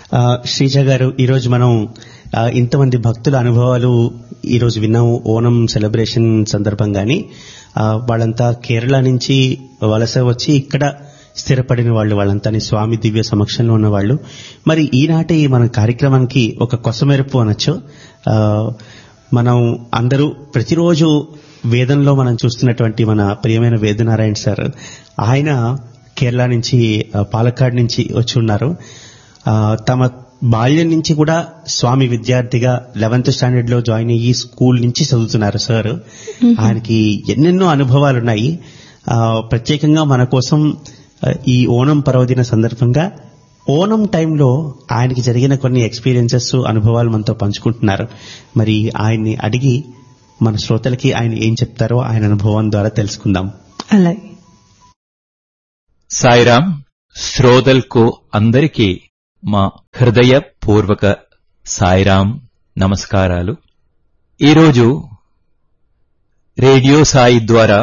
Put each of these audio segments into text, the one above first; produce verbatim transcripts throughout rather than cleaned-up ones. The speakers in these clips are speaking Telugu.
శ్రీజ గారు, ఈరోజు మనం ఇంతమంది భక్తుల అనుభవాలు ఈరోజు విన్నాము ఓణం సెలబ్రేషన్ సందర్భంగాని. వాళ్ళంతా కేరళ నుంచి వలస వచ్చి ఇక్కడ స్థిరపడిన వాళ్ళు, వాళ్ళంతా స్వామి దివ్య సమక్షంలో ఉన్న వాళ్ళు. మరి ఈనాటి మన కార్యక్రమానికి ఒక కొసమెరుపు అనొచ్చు. మనం అందరూ ప్రతిరోజు వేదంలో మనం చూస్తున్నటువంటి మన ప్రియమైన వేదనారాయణ సార్, ఆయన కేరళ నుంచి పాలక్కాడ్ నుంచి వచ్చి ఉన్నారు. తమ బాల్యం నుంచి కూడా స్వామి విద్యార్థిగా లెవెన్త్ స్టాండర్డ్ లో జాయిన్ అయ్యి స్కూల్ నుంచి చదువుతున్నారు సార్. ఆయనకి ఎన్నెన్నో అనుభవాలు ఉన్నాయి. ప్రత్యేకంగా మన కోసం ఈ ఓణం పర్వదిన సందర్భంగా ఓణం టైంలో ఆయనకి జరిగిన కొన్ని ఎక్స్పీరియన్సెస్, అనుభవాలు మనతో పంచుకుంటున్నారు. మరి ఆయన్ని అడిగి మన శ్రోతలకి ఆయన ఏం చెప్తారో ఆయన అనుభవం ద్వారా తెలుసుకుందాం. అలాగే. సాయిరామ్. శ్రోతలకు అందరికీ మా హృదయపూర్వక సాయిరామ్ నమస్కారాలు. ఈరోజు రేడియో సాయి ద్వారా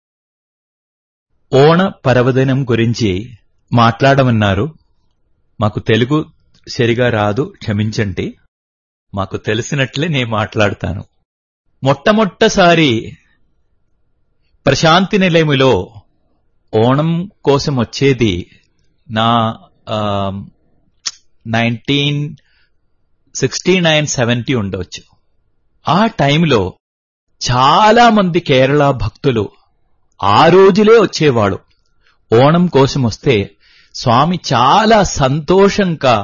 ఓణ పర్వదినం గురించి మాట్లాడమన్నారు. మాకు తెలుగు సరిగా రాదు, క్షమించండి. మాకు తెలిసినట్లే నేను మాట్లాడతాను. మొట్టమొట్టసారి ప్రశాంతి నిలయములో ఓణం కోసం వచ్చేది నా నైన్టీన్ సిక్స్టీ నైన్ సెవెంటీ ఉండవచ్చు. ఆ టైంలో చాలా మంది కేరళ భక్తులు ఆ రోజులే వచ్చేవాడు. ఓణం కోసం వస్తే స్వామి చాలా సంతోషంగా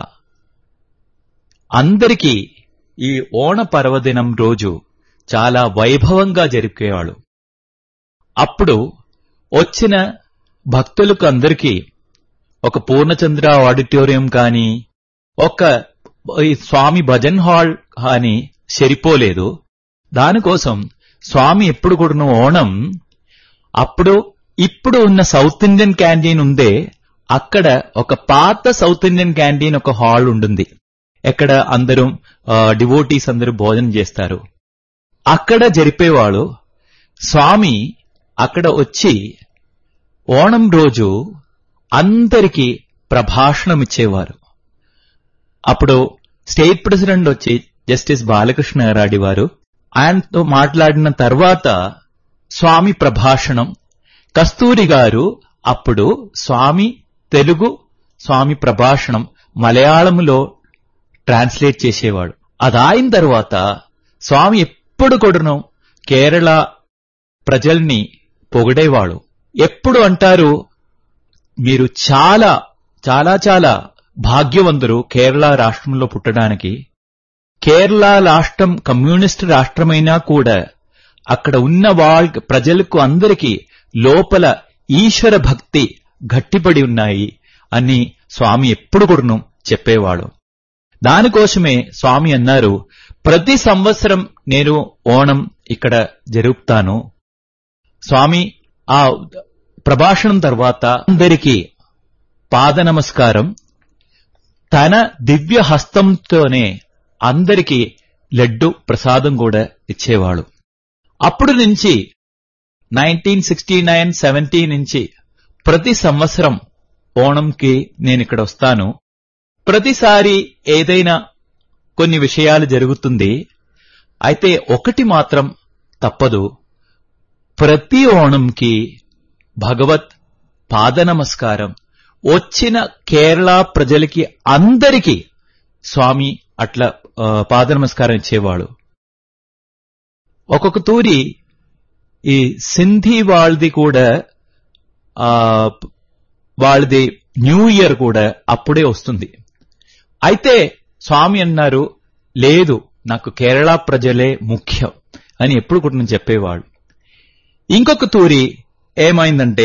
అందరికీ ఈ ఓణ పర్వదినం రోజు చాలా వైభవంగా జరిపేవాడు. అప్పుడు వచ్చిన భక్తులకు అందరికీ ఒక పూర్ణచంద్ర ఆడిటోరియం కానీ, ఒక స్వామి భజన్ హాల్ కానీ సరిపోలేదు. దానికోసం స్వామి ఎప్పుడు కూడా ఓణం అప్పుడు ఇప్పుడు ఉన్న సౌత్ ఇండియన్ క్యాంటీన్ ఉందే, అక్కడ ఒక పాత సౌత్ ఇండియన్ క్యాంటీన్ ఒక హాల్ ఉంటుంది. ఎక్కడ అందరూ డివోటీస్ అందరూ భోజనం చేస్తారు. అక్కడ జరిపేవాళ్ళు. స్వామి అక్కడ వచ్చి ఓణం రోజు అందరికీ ప్రభాషణం ఇచ్చేవారు. అప్పుడు స్టేట్ ప్రెసిడెంట్ వచ్చి జస్టిస్ బాలకృష్ణ గారి వారు, ఆయనతో మాట్లాడిన తర్వాత స్వామి ప్రభాషణం, కస్తూరి గారు అప్పుడు స్వామి తెలుగు స్వామి ప్రభాషణం మలయాళంలో ట్రాన్స్లేట్ చేసేవాడు. అదాయిన తర్వాత స్వామి ఎప్పుడు కూడాను కేరళ ప్రజల్ని పొగిడేవాడు. ఎప్పుడు అంటారు, మీరు చాలా చాలా చాలా భాగ్యవంతులు కేరళ రాష్ట్రంలో పుట్టడానికి. కేరళ రాష్ట్రం కమ్యూనిస్ట్ రాష్ట్రమైనా కూడా అక్కడ ఉన్న వాళ్ళ ప్రజలకు అందరికీ లోపల ఈశ్వర భక్తి గట్టిపడి ఉన్నాయి అని స్వామి ఎప్పుడు కూడాను చెప్పేవాడు. దానికోసమే స్వామి అన్నారు, ప్రతి సంవత్సరం నేను ఓణం ఇక్కడ జరుపుతాను. స్వామి ఆ ప్రభాషణం తర్వాత అందరికీ పాద నమస్కారం, తన దివ్య హస్తంతోనే అందరికీ లడ్డు ప్రసాదం కూడా ఇచ్చేవాడు. అప్పుడు నుంచి నైన్టీన్ సిక్స్టీ నైన్ సెవెంటీ నుంచి ప్రతి సంవత్సరం ఓణంకి నేను ఇక్కడ వస్తాను. ప్రతిసారి ఏదైనా కొన్ని విషయాలు జరుగుతుంది. అయితే ఒకటి మాత్రం తప్పదు, ప్రతి ఓణంకి భగవత్ పాద నమస్కారం వచ్చిన కేరళ ప్రజలకి అందరికీ స్వామి అట్లా పాద నమస్కారం ఇచ్చేవాడు. ఒక్కొక్క తూరి ఈ సింధీ వాళ్ళది కూడా వాళ్ళది న్యూ ఇయర్ కూడా అప్పుడే వస్తుంది. అయితే స్వామి అన్నారు, లేదు నాకు కేరళ ప్రజలే ముఖ్యం అని ఎప్పుడు కూడా నేను చెప్పేవాడు. ఇంకొక తూరి ఏమైందంటే,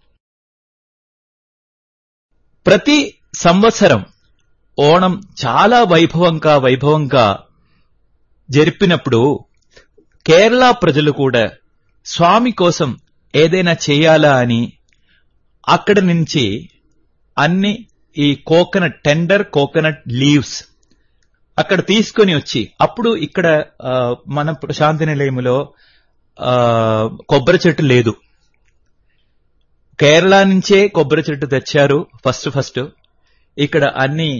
ప్రతి సంవత్సరం ఓణం చాలా వైభవంగా వైభవంగా జరిపినప్పుడు కేరళ ప్రజలు కూడా స్వామి కోసం ఏదైనా చేయాలా అని అక్కడ నుంచి అన్ని ఈ కోకోనట్ టెండర్ కోకోనట్ లీవ్స్ అక్కడ తీసుకొని వచ్చి, అప్పుడు ఇక్కడ మన శాంతి నిలయములో కొబ్బరి చెట్టు లేదు, కేరళ నుంచే కొబ్బరి చెట్టు తెచ్చారు ఫస్ట్ ఫస్ట్. ఇక్కడ అన్ని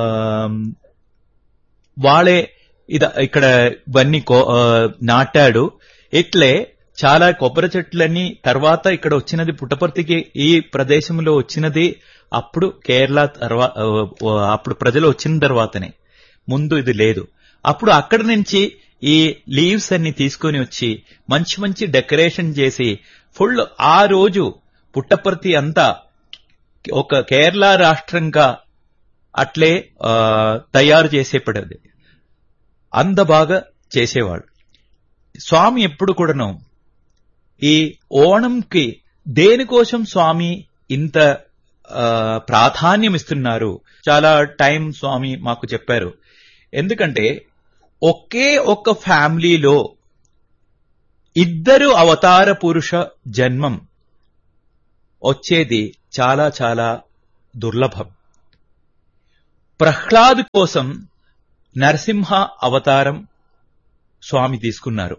వాళ్ళే ఇద ఇక్కడ ఇవన్నీ నాటాడు. ఇట్లే చాలా కొబ్బరి చెట్లన్నీ తర్వాత ఇక్కడ వచ్చినది పుట్టపర్తికి ఈ ప్రదేశంలో వచ్చినది అప్పుడు కేరళ తర్వాత అప్పుడు ప్రజలు వచ్చిన తర్వాతనే, ముందు ఇది లేదు. అప్పుడు అక్కడి నుంచి ఈ లీవ్స్ అన్ని తీసుకొని వచ్చి మంచి మంచి డెకరేషన్ చేసి ఫుల్ ఆ రోజు పుట్టపర్తి అంతా ఒక కేరళ రాష్ట్రంగా అట్లే తయారు చేసేపడేది. అంత బాగా చేసేవాడు స్వామి. ఎప్పుడు కూడాను ఈ ఓణంకి దేనికోసం స్వామి ఇంత ప్రాధాన్యం ఇస్తున్నారు, చాలా టైం స్వామి మాకు చెప్పారు. ఎందుకంటే ఒకే ఒక్క ఫ్యామిలీలో ఇద్దరు అవతార పురుష జన్మం వచ్చేది చాలా చాలా దుర్లభం. ప్రహ్లాద్ కోసం నరసింహ అవతారం స్వామి తీసుకున్నారు.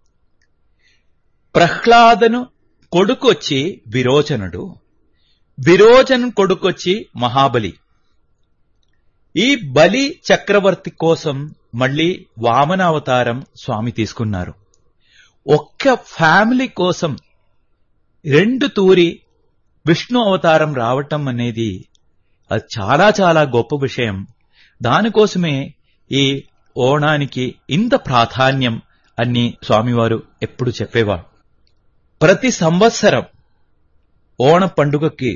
ప్రహ్లాదను కొడుకొచ్చి విరోచనుడు, విరోచను కొడుకొచ్చి మహాబలి. ఈ బలి చక్రవర్తి కోసం మళ్లీ వామన అవతారం స్వామి తీసుకున్నారు. ఒక్క ఫ్యామిలీ కోసం రెండు తూరి విష్ణు అవతారం రావటం అనేది అది చాలా చాలా గొప్ప విషయం. దానికోసమే ఈ ఓణానికి ఇంత ప్రాధాన్యం అని స్వామివారు ఎప్పుడు చెప్పేవారు. ప్రతి సంవత్సరం ఓణ పండుగకి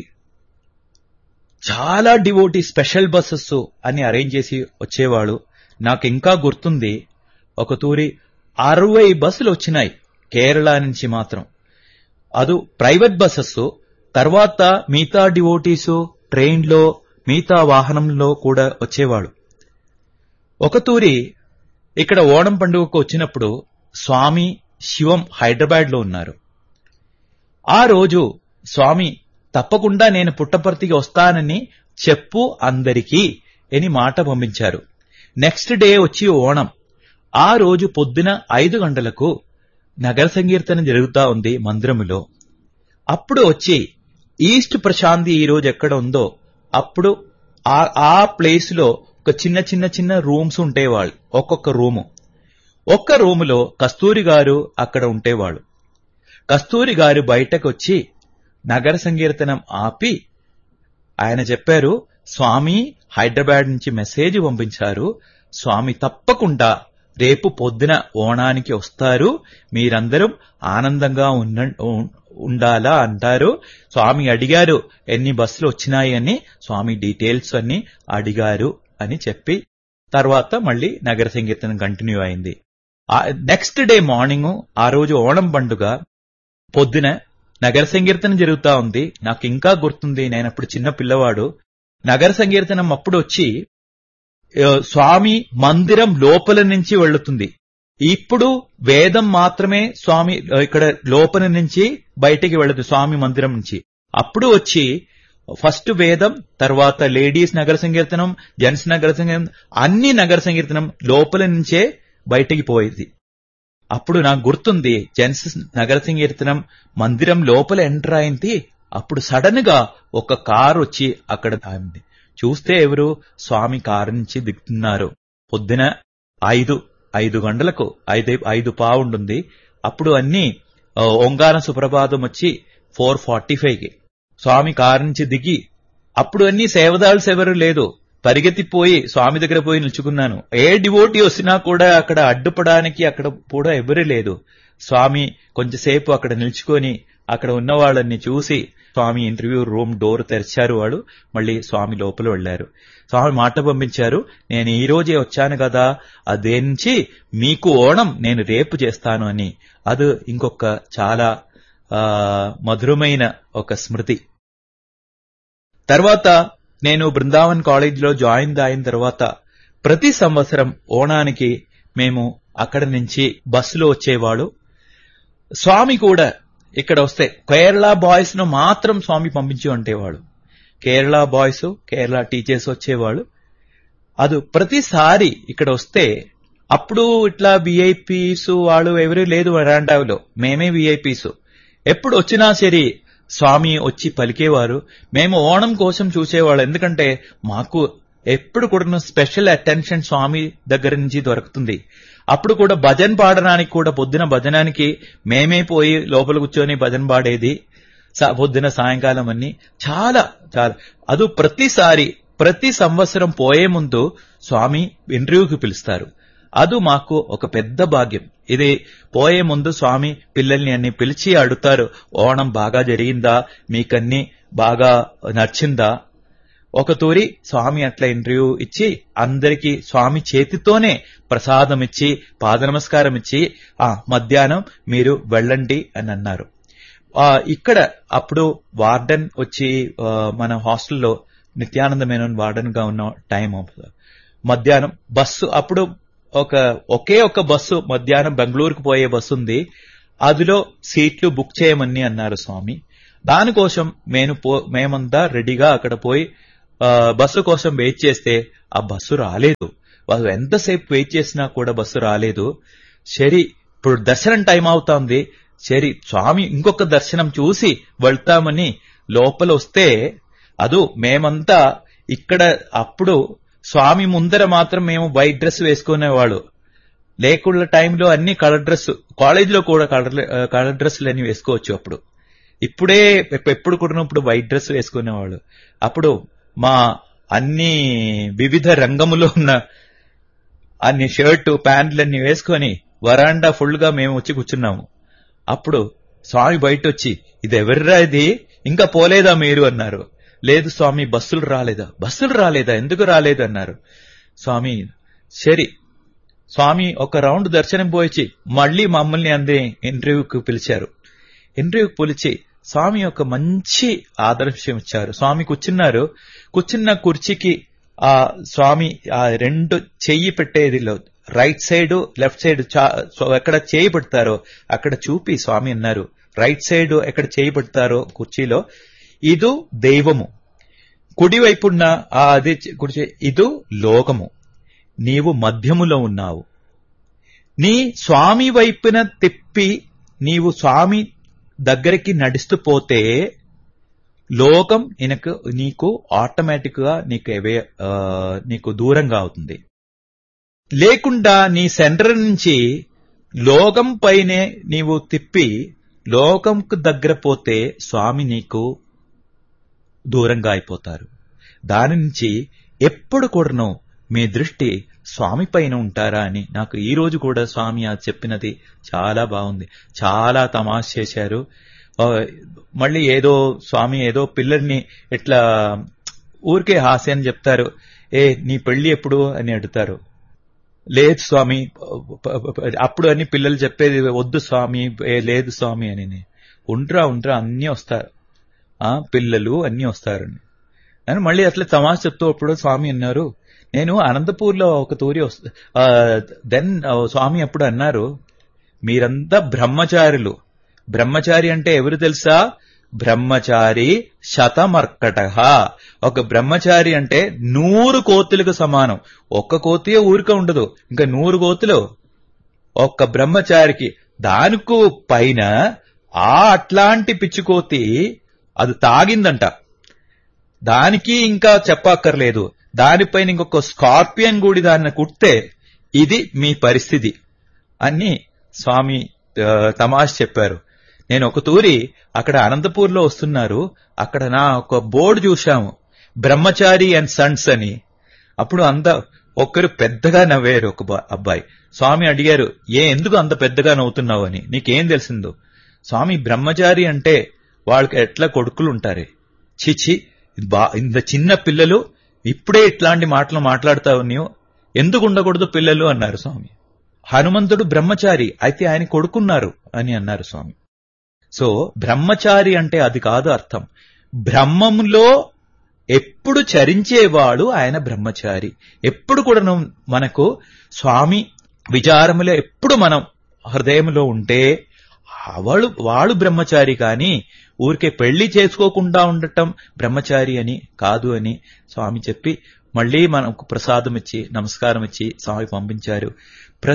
చాలా డివోటీ స్పెషల్ బస్సెస్ అని అరేంజ్ చేసి వచ్చేవాడు. నాకు ఇంకా గుర్తుంది, ఒక తూరి అరవై బస్సులు వచ్చినాయి కేరళ నుంచి మాత్రం. అది ప్రైవేట్ బస్సెస్. తర్వాత మిగతా డివోటీసు ట్రైన్లో మిగతా వాహనంలో కూడా వచ్చేవాడు. ఒక తూరి ఇక్కడ ఓణం పండుగకు వచ్చినప్పుడు స్వామి శివం హైదరాబాద్ లో ఉన్నారు. ఆ రోజు స్వామి తప్పకుండా నేను పుట్టపర్తికి వస్తానని చెప్పు అందరికీ అని మాట పంపించారు. నెక్స్ట్ డే వచ్చి ఓణం. ఆ రోజు పొద్దున ఐదు గంటలకు నగర సంకీర్తన జరుగుతా ఉంది మందిరములో. అప్పుడు వచ్చి ఈస్ట్ ప్రశాంతి ఈ రోజు ఎక్కడ ఉందో అప్పుడు ఆ ప్లేస్ లో ఒక చిన్న చిన్న చిన్న రూమ్స్ ఉండేవాళ్ళు. ఒక్కొక్క రూము ఒక్క రూములో కస్తూరి గారు అక్కడ ఉండేవాళ్ళు. కస్తూరి గారు బయటకు వచ్చి నగర సంకీర్తనం ఆపి ఆయన చెప్పారు, స్వామి హైదరాబాద్ నుంచి మెసేజ్ పంపించారు, స్వామి తప్పకుండా రేపు పొద్దున ఓణానికి వస్తారు, మీరందరూ ఆనందంగా ఉండాలా అంటారు. స్వామి అడిగారు ఎన్ని బస్సులు వచ్చినాయి అని, స్వామి డీటెయిల్స్ అన్ని అడిగారు అని చెప్పి తర్వాత మళ్లీ నగర సంకీర్తనం కంటిన్యూ అయింది. నెక్స్ట్ డే మార్నింగ్ ఆ రోజు ఓణం పండుగ పొద్దున నగర సంకీర్తనం జరుగుతా ఉంది. నాకు ఇంకా గుర్తుంది, నేనప్పుడు చిన్న పిల్లవాడు. నగర సంకీర్తనం అప్పుడు వచ్చి స్వామి మందిరం లోపల నుంచి వెళ్తుంది. ఇప్పుడు వేదం మాత్రమే స్వామి ఇక్కడ లోపల నుంచి బయటికి వెళ్ళదు స్వామి మందిరం నుంచి. అప్పుడు వచ్చి ఫస్ట్ వేదం, తర్వాత లేడీస్ నగర సంకీర్తనం, జెంట్స్ నగర సంకీర్తనం, అన్ని నగర సంకీర్తనం లోపల నుంచే బయటికి పోయేది. అప్పుడు నాకు గుర్తుంది, జెంట్స్ నగర సంకీర్తనం మందిరం లోపల ఎంటర్ అయింది. అప్పుడు సడన్ గా ఒక కారు వచ్చి అక్కడ ఆగింది. చూస్తే ఎవరు, స్వామి కారు నుంచి దిగుతున్నారు. పొద్దున ఐదు ఐదు గంటలకు ఐదు ఐదు పావుంటుంది. అప్పుడు అన్ని ఓంకార సుప్రభాతం వచ్చి ఫోర్ ఫార్టీ ఫైవ్ కి స్వామి కారు నుంచి దిగి, అప్పుడు అన్ని సేవదాల్స్ ఎవరు లేదు, పరిగెత్తిపోయి స్వామి దగ్గర పోయి నిల్చుకున్నాను. ఏ డివోటీ వచ్చినా కూడా అక్కడ అడ్డుపడానికి అక్కడ కూడా ఎవరూ లేదు. స్వామి కొంచెంసేపు అక్కడ నిల్చుకొని అక్కడ ఉన్న వాళ్ళని చూసి స్వామి ఇంటర్వ్యూ రూమ్ డోర్ తెరిచారు. వాడు మళ్ళీ స్వామి లోపల వెళ్లారు. స్వామి మాట పంపించారు, నేను ఈ రోజే వచ్చాను కదా, అదే నుంచి మీకు ఓణం నేను రేపు చేస్తాను అని. అది ఇంకొక చాలా మధురమైన ఒక స్మృతి. తర్వాత నేను బృందావన్ కాలేజీలో జాయిన్ అయిన తర్వాత ప్రతి సంవత్సరం ఓణానికి మేము అక్కడి నుంచి బస్సులో వచ్చేవాడు. స్వామి కూడా ఇక్కడ వస్తే కేరళ బాయ్స్ ను మాత్రం స్వామి పంపించి అంటేవాడు. కేరళ బాయ్స్ కేరళ టీచర్స్ వచ్చేవాడు. అది ప్రతిసారి ఇక్కడ వస్తే అప్పుడు ఇట్లా విఐపీస్ వాళ్ళు ఎవరూ లేదు వరాండాలో, మేమే విఐపీస్. ఎప్పుడు వచ్చినా సరే స్వామి వచ్చి పలికేవారు. మేము ఓణం కోసం చూసేవాళ్ళు, ఎందుకంటే మాకు ఎప్పుడు కూడా స్పెషల్ అటెన్షన్ స్వామి దగ్గర నుంచి దొరుకుతుంది. అప్పుడు కూడా భజన్ పాడడానికి కూడా పొద్దున భజనానికి మేమే పోయి లోపల కూర్చొని భజన్ పాడేది పొద్దున సాయంకాలం అన్ని. చాలా చాలా అది ప్రతిసారి ప్రతి సంవత్సరం పోయే ముందు స్వామి ఇంటర్వ్యూకి పిలుస్తారు. అది మాకు ఒక పెద్ద భాగ్యం. ఇది పోయే ముందు స్వామి పిల్లల్ని అన్ని పిలిచి అడుగుతారు, ఓణం బాగా జరిగిందా, మీకన్నీ బాగా నచ్చిందా. ఒక తూరి స్వామి అట్లా ఇంటర్వ్యూ ఇచ్చి అందరికీ స్వామి చేతితోనే ప్రసాదం ఇచ్చి పాద నమస్కారం ఇచ్చి ఆ మధ్యాహ్నం మీరు వెళ్ళండి అని అన్నారు. ఇక్కడ అప్పుడు వార్డెన్ వచ్చి మన హాస్టల్లో నిత్యానంద మేనన్ వార్డెన్ గా ఉన్న టైం మధ్యాహ్నం బస్సు, అప్పుడు ఒక ఒకే ఒక బస్సు మధ్యాహ్నం బెంగళూరుకు పోయే బస్సు ఉంది, అందులో సీట్లు బుక్ చేయమని అన్నారు స్వామి. దానికోసం నేను మేమంతా రెడీగా అక్కడ పోయి బస్సు కోసం వెయిట్ చేస్తే ఆ బస్సు రాలేదు. వాళ్ళు ఎంతసేపు వెయిట్ చేసినా కూడా బస్సు రాలేదు. సరే ఇప్పుడు దర్శనం టైం అవుతోంది, సరే స్వామి ఇంకొక దర్శనం చూసి వెళ్తామని లోపల వస్తే అదు మేమంతా ఇక్కడ అప్పుడు స్వామి ముందర మాత్రం మేము వైట్ డ్రెస్ వేసుకునేవాళ్ళు, లేకుండా టైంలో అన్ని కలర్ డ్రెస్, కాలేజీలో కూడా కలర్ కలర్ డ్రెస్సులు అన్ని వేసుకోవచ్చు. అప్పుడు ఇప్పుడే ఎప్పుడు కూడా ఇప్పుడు వైట్ డ్రెస్ వేసుకునేవాళ్ళు. అప్పుడు మా అన్ని వివిధ రంగములో ఉన్న అన్ని షర్టు ప్యాంట్లన్నీ వేసుకొని వరాండా ఫుల్ గా మేము వచ్చి కూర్చున్నాము. అప్పుడు స్వామి బయట వచ్చి, ఇది ఎవర్రా ఇది, ఇంకా పోలేదా మీరు అన్నారు. లేదు స్వామి బస్సులు రాలేదా. బస్సులు రాలేదా, ఎందుకు రాలేదు అన్నారు. స్వామి సరే స్వామి ఒక రౌండ్ దర్శనం పోయిచి మళ్లీ మమ్మల్ని అందే ఇంటర్వ్యూకి పిలిచారు. ఇంటర్వ్యూకి పిలిచి స్వామి ఒక మంచి ఆదర్శం ఇచ్చారు. స్వామి కూర్చున్నారు, కూర్చున్న కుర్చీకి ఆ స్వామి ఆ రెండు చెయ్యి పెట్టేది రైట్ సైడ్ లెఫ్ట్ సైడ్ ఎక్కడ చేయి పెడతారో అక్కడ చూపి స్వామి అన్నారు, రైట్ సైడ్ ఎక్కడ చేయి పెడతారో కుర్చీలో ఇది దైవము, కుడివైపున్న ఆ అది కుర్చీ ఇది లోకము, నీవు మధ్యములో ఉన్నావు. నీ స్వామి వైపున తిప్పి నీవు స్వామి దగ్గరికి నడుస్తూ పోతే లోకం ఇనకు నీకు ఆటోమేటిక్ గా నీకు అవే నీకు దూరంగా అవుతుంది. లేకుండా నీ సెంటర్ నుంచి లోకం పైనే నీవు తిప్పి లోకంకు దగ్గర పోతే స్వామి నీకు దూరంగా అయిపోతారు. దాని నుంచి ఎప్పుడు కూడాను మీ దృష్టి స్వామి పైన ఉంటారా అని నాకు ఈ రోజు కూడా స్వామి అది చెప్పినది చాలా బాగుంది. చాలా తమాష చేశారు. మళ్ళీ ఏదో స్వామి ఏదో పిల్లల్ని ఇట్లా ఊరికే హాస్యం చెప్తారు, ఏ నీ పెళ్లి ఎప్పుడు అని అడుగుతారు. లేదు స్వామి అప్పుడు అని పిల్లలు చెప్పేది, వద్దు స్వామి లేదు స్వామి అని. ఉంట్రా ఉంట్రా అన్నీ వస్తారు, ఆ పిల్లలు అన్నీ వస్తారని అని మళ్ళీ అట్లా తమాష చెప్తూ అప్పుడు స్వామి అన్నారు, నేను అనంతపూర్లో ఒక తూరి దెన్ స్వామి అప్పుడు అన్నారు, మీరంతా బ్రహ్మచారులు. బ్రహ్మచారి అంటే ఎవరు తెలుసా? బ్రహ్మచారి శతమర్కట. ఒక బ్రహ్మచారి అంటే నూరు కోతులకు సమానం. ఒక్క కోతి ఊరిక ఉండదు, ఇంకా నూరు కోతులు ఒక్క బ్రహ్మచారికి. దానికి పైన ఆ అట్లాంటి పిచ్చికోతి అది తాగిందంట, దానికి ఇంకా చెప్పక్కర్లేదు. దానిపైన ఇంకొక స్కార్పియన్ కూడా దాన్ని కుడితే ఇది మీ పరిస్థితి అని స్వామి తమాష చెప్పారు. నేను ఒక తూరి అక్కడ అనంతపూర్లో వస్తున్నారు, అక్కడ నా ఒక బోర్డు చూశాము, బ్రహ్మచారి అండ్ సన్స్ అని. అప్పుడు అంత ఒక్కరు పెద్దగా నవ్వారు. ఒక అబ్బాయి స్వామి అడిగారు, ఏ ఎందుకు అంత పెద్దగా నవ్వుతున్నావు అని, నీకేం తెలిసిందో. స్వామి బ్రహ్మచారి అంటే వాళ్ళకి ఎట్లా కొడుకులు ఉంటారే, చిచి ఇంత చిన్న పిల్లలు ఇప్పుడే ఇట్లాంటి మాటలు మాట్లాడతావు, నీవు ఎందుకు ఉండకూడదు పిల్లలు అన్నారు స్వామి. హనుమంతుడు బ్రహ్మచారి అయితే ఆయన కొడుకున్నారు అని అన్నారు స్వామి. సో బ్రహ్మచారి అంటే అది కాదు అర్థం. బ్రహ్మంలో ఎప్పుడు చరించేవాడు ఆయన బ్రహ్మచారి. ఎప్పుడు కూడా మనకు స్వామి విచారములో ఎప్పుడు మనం హృదయంలో ఉంటే వాడు వాడు బ్రహ్మచారి, కానీ ఊరికే పెళ్లి చేసుకోకుండా ఉండటం బ్రహ్మచారి అని కాదు అని స్వామి చెప్పి మళ్లీ మనకు ప్రసాదం ఇచ్చి నమస్కారం ఇచ్చి స్వామి పంపించారు.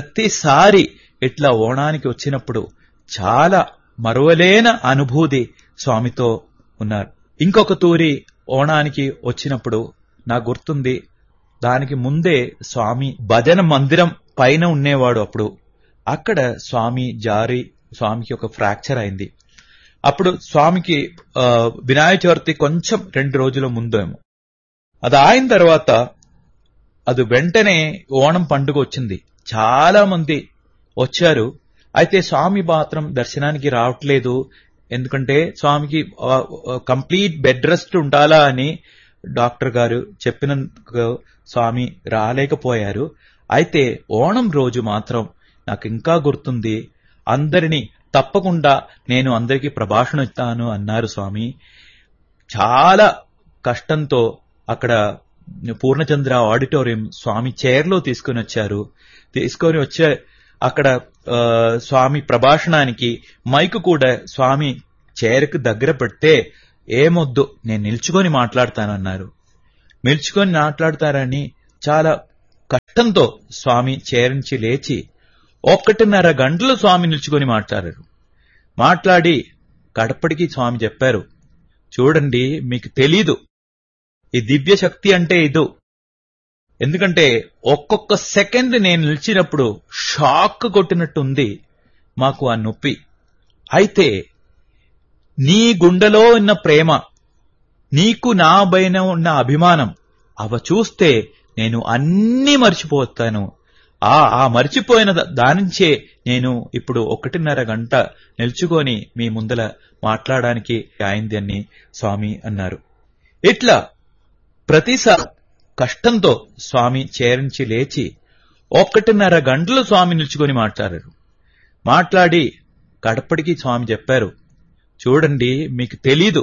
ప్రతిసారి ఇట్లా ఓణానికి వచ్చినప్పుడు చాలా మరువలేన అనుభూతి స్వామితో ఉన్నారు. ఇంకొక తూరి ఓణానికి వచ్చినప్పుడు నాకు గుర్తుంది, దానికి ముందే స్వామి భజన మందిరం పైన ఉండేవాడు. అప్పుడు అక్కడ స్వామి జారి స్వామికి ఒక ఫ్రాక్చర్ అయింది. అప్పుడు స్వామికి వినాయక చవితి కొంచెం రెండు రోజుల ముందేమో, అది అయిన తర్వాత అది వెంటనే ఓణం పండుగ వచ్చింది. చాలా మంది వచ్చారు. అయితే స్వామి మాత్రం దర్శనానికి రావట్లేదు. ఎందుకంటే స్వామికి కంప్లీట్ బెడ్ రెస్ట్ ఉండాలా అని డాక్టర్ గారు చెప్పినందుకు స్వామి రాలేకపోయారు. అయితే ఓణం రోజు మాత్రం నాకు ఇంకా గుర్తుంది, అందరినీ తప్పకుండా నేను అందరికీ ప్రభాషణ ఇస్తాను అన్నారు స్వామి. చాలా కష్టంతో అక్కడ పూర్ణచంద్ర ఆడిటోరియం స్వామి చైర్లో తీసుకుని వచ్చారు. తీసుకొని వచ్చే అక్కడ స్వామి ప్రభాషణానికి మైకు కూడా స్వామి చైర్కు దగ్గర పెడితే, ఏమొద్దు నేను నిల్చుకొని మాట్లాడతానన్నారు. నిల్చుకొని మాట్లాడతారని చాలా కష్టంతో స్వామి చైర్ నుంచి లేచి ఒక్కటిన్నర గంటలు స్వామి నిల్చుకొని మాట్లాడారు. మాట్లాడి కడపటికి స్వామి చెప్పారు, చూడండి మీకు తెలీదు ఈ దివ్య శక్తి అంటే ఇదో. ఎందుకంటే ఒక్కొక్క సెకండ్ నేను నిలిచినప్పుడు షాక్ కొట్టినట్టుంది మాకు ఆ నొప్పి. అయితే నీ గుండెలో ఉన్న ప్రేమ, నీకు నా పైన ఉన్న అభిమానం, అవ చూస్తే నేను అన్నీ మర్చిపోతాను. ఆ ఆ మర్చిపోయిన దానించే నేను ఇప్పుడు ఒకటిన్నర గంట నిల్చుకొని మీ ముందల మాట్లాడడానికి అయింది అని స్వామి అన్నారు. ఇట్లా ప్రతిసారి కష్టంతో స్వామి చేరించి లేచి ఒక్కటిన్నర గంటలు స్వామి నిల్చుకొని మాట్లాడారు. మాట్లాడి కడపటికి స్వామి చెప్పారు, చూడండి మీకు తెలీదు